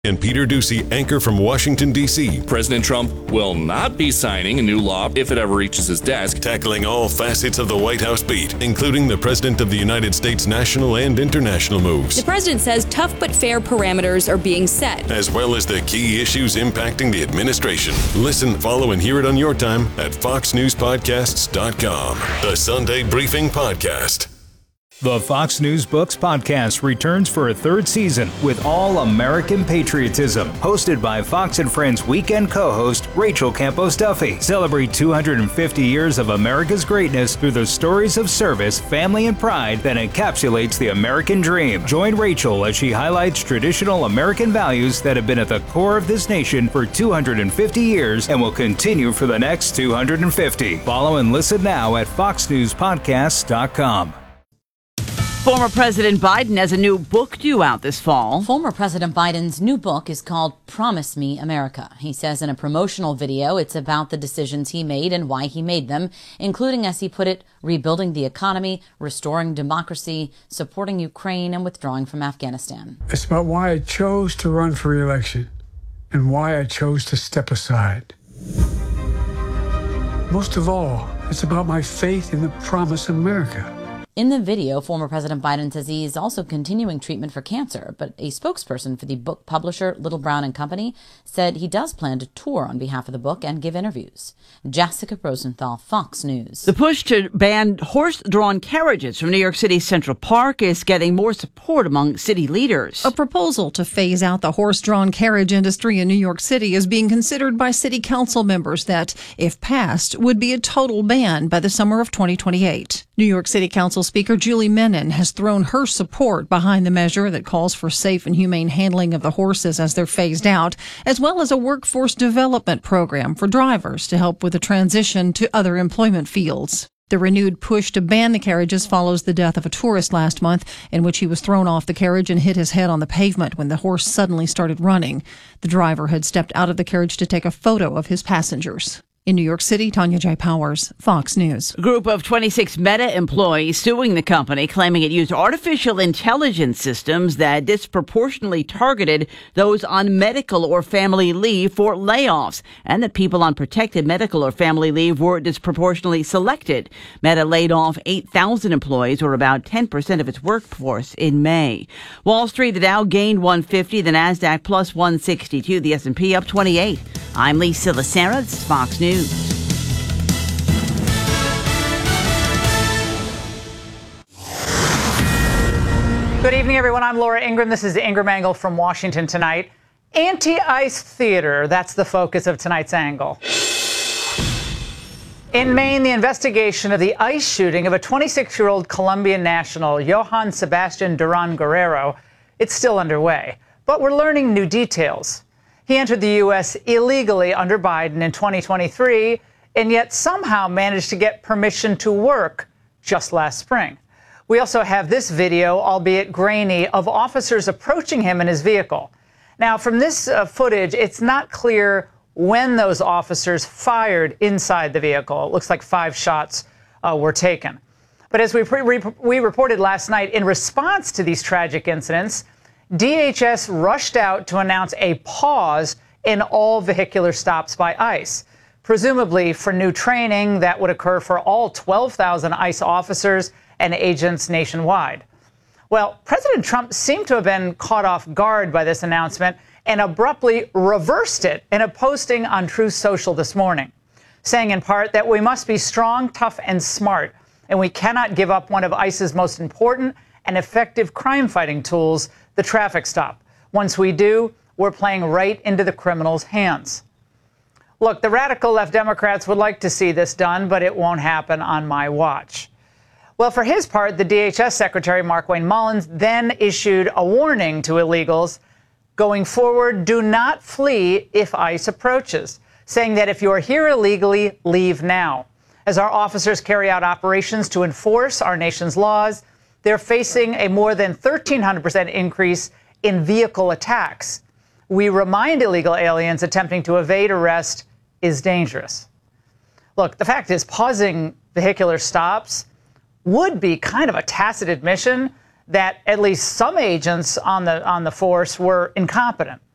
And Peter Doocy, anchor from Washington, D.C. President Trump will not be signing a new law if it ever reaches his desk. Tackling all facets of the White House beat, including the President of the United States' national and international moves. The president says tough but fair parameters are being set, as well as the key issues impacting the administration. Listen, follow, and hear it on your time at FoxNewsPodcasts.com. The Sunday Briefing Podcast. The Fox News Books podcast returns for a third season with all American patriotism. Hosted by Fox and Friends weekend co-host Rachel Campos Duffy. Celebrate 250 years of America's greatness through the stories of service, family, and pride that encapsulates the American dream. Join Rachel as she highlights traditional American values that have been at the core of this nation for 250 years and will continue for the next 250. Follow and listen now at FoxNewsPodcasts.com. Former President Biden has a new book due out this fall. Former President Biden's new book is called Promise Me America. He says in a promotional video it's about the decisions he made and why he made them, including, as he put it, rebuilding the economy, restoring democracy, supporting Ukraine, and withdrawing from Afghanistan. It's about why I chose to run for re-election and why I chose to step aside. Most of all, it's about my faith in the promise of America. In the video, former President Biden says he is also continuing treatment for cancer, but a spokesperson for the book publisher Little Brown and Company said he does plan to tour on behalf of the book and give interviews. Jessica Rosenthal, Fox News. The push to ban horse-drawn carriages from New York City's Central Park is getting more support among city leaders. A proposal to phase out the horse-drawn carriage industry in New York City is being considered by city council members that, if passed, would be a total ban by the summer of 2028. New York City Council Speaker Julie Menin has thrown her support behind the measure that calls for safe and humane handling of the horses as they're phased out, as well as a workforce development program for drivers to help with the transition to other employment fields. The renewed push to ban the carriages follows the death of a tourist last month in which he was thrown off the carriage and hit his head on the pavement when the horse suddenly started running. The driver had stepped out of the carriage to take a photo of his passengers. In New York City, Tanya J. Powers, Fox News. A group of 26 Meta employees suing the company, claiming it used artificial intelligence systems that disproportionately targeted those on medical or family leave for layoffs, and that people on protected medical or family leave were disproportionately selected. Meta laid off 8,000 employees, or about 10% of its workforce, in May. Wall Street, the Dow gained 150, the Nasdaq plus 162, the S&P up 28. I'm Lisa Lacera. This is Fox News. Good evening, everyone. I'm Laura Ingraham. This is Ingraham Angle from Washington Tonight. Anti-ICE theater, that's the focus of tonight's angle. In Maine, the investigation of the ICE shooting of a 26-year-old Colombian national, Johann Sebastian Duran Guerrero, it's still underway. But we're learning new details. He entered the U.S. illegally under Biden in 2023, and yet somehow managed to get permission to work just last spring. We also have this video, albeit grainy, of officers approaching him in his vehicle. Now, from this footage, it's not clear when those officers fired inside the vehicle. It looks like 5 shots were taken. But as we reported last night, in response to these tragic incidents, DHS rushed out to announce a pause in all vehicular stops by ICE, presumably for new training that would occur for all 12,000 ICE officers and agents nationwide. Well, President Trump seemed to have been caught off guard by this announcement and abruptly reversed it in a posting on Truth Social this morning, saying in part that we must be strong, tough, and smart, and we cannot give up one of ICE's most important and effective crime-fighting tools, the traffic stop. Once we do, we're playing right into the criminals' hands. Look, the radical left Democrats would like to see this done, but it won't happen on my watch. Well, for his part, the DHS Secretary Markwayne Mullins then issued a warning to illegals. Going forward, do not flee if ICE approaches, saying that if you are here illegally, leave now. As our officers carry out operations to enforce our nation's laws, they're facing a more than 1,300% increase in vehicle attacks. We remind illegal aliens attempting to evade arrest is dangerous. Look, the fact is, pausing vehicular stops would be kind of a tacit admission that at least some agents on the force were incompetent.